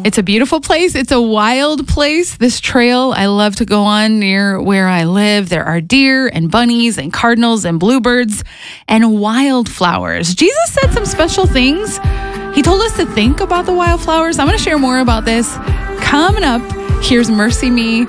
It's a beautiful place. It's a wild place. This trail I love to go on near where I live. There are deer and bunnies and cardinals and bluebirds and wildflowers. Jesus said some special things. He told us to think about the wildflowers. I'm going to share more about this coming up. Here's Mercy Me